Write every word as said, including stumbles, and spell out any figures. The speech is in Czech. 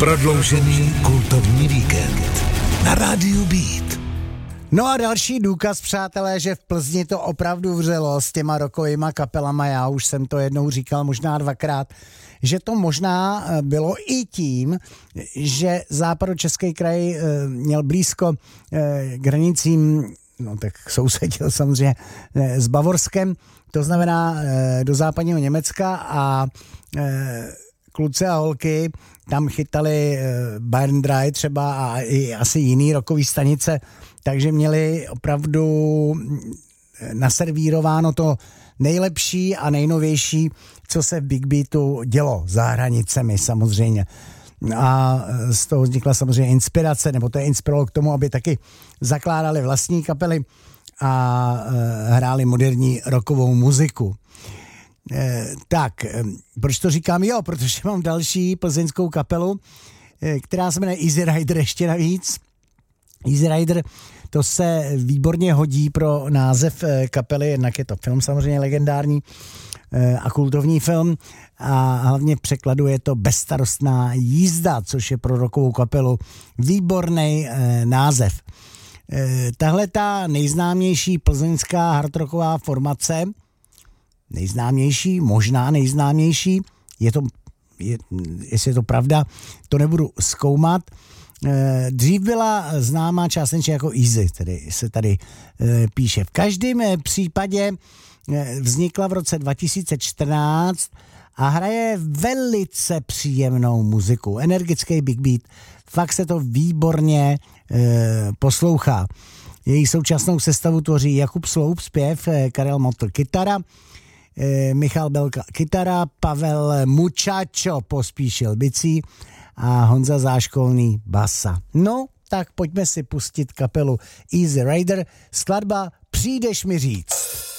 Prodloužený kultovní víkend na rádiu Beat. No a další důkaz, přátelé, že v Plzni to opravdu vřelo s těma rockovýma kapelama, já už jsem to jednou říkal, možná dvakrát, že to možná bylo i tím, že západočeský kraj měl blízko k hranicím, no tak sousedil samozřejmě s Bavorskem, to znamená do západního Německa, a kluci a holky tam chytali Bayern Dry třeba a i asi jiný rockový stanice, takže měli opravdu naservírováno to nejlepší a nejnovější, co se v Big Beatu dělo za hranicemi samozřejmě. A z toho vznikla samozřejmě inspirace, nebo to je inspirovalo k tomu, aby taky zakládali vlastní kapely a hráli moderní rockovou muziku. Eh, tak, eh, proč to říkám? Jo, protože mám další plzeňskou kapelu, eh, která se jmenuje Easy Rider ještě navíc. Easy Rider, to se výborně hodí pro název eh, kapely, jednak je to film samozřejmě legendární eh, a kultovní film, a hlavně v překladu je to Bezstarostná jízda, což je pro rockovou kapelu výborný eh, název. Eh, tahle ta nejznámější plzeňská hardrocková formace, nejznámější, možná nejznámější, je to, je, jestli je to pravda, to nebudu zkoumat. E, dřív byla známá částečně jako Easy, tedy se tady e, píše. V každém případě e, vznikla v roce dva tisíce čtrnáct a hraje velice příjemnou muziku, energický big beat, fakt se to výborně e, poslouchá. Její současnou sestavu tvoří Jakub Sloup zpěv, Karel Motl kytara, Michal Belka kytara, Pavel Muchacho Pospíšil bicí a Honza Záškolný basa. No, tak pojďme si pustit kapelu Easy Rider, skladba Přijdeš mi říct.